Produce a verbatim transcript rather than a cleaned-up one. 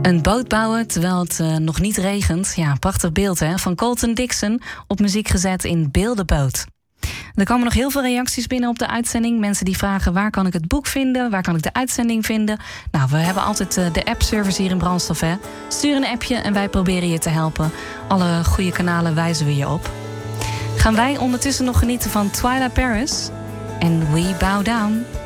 Een boot bouwen terwijl het uh, nog niet regent. Ja, prachtig beeld hè. Van Colton Dixon, op muziek gezet in Beeldenboot. Er komen nog heel veel reacties binnen op de uitzending. Mensen die vragen waar kan ik het boek vinden? Waar kan ik de uitzending vinden? Nou, we hebben altijd uh, de app-service hier in Brandstof hè. Stuur een appje en wij proberen je te helpen. Alle goede kanalen wijzen we je op. Gaan wij ondertussen nog genieten van Twyla Paris en We Bow Down.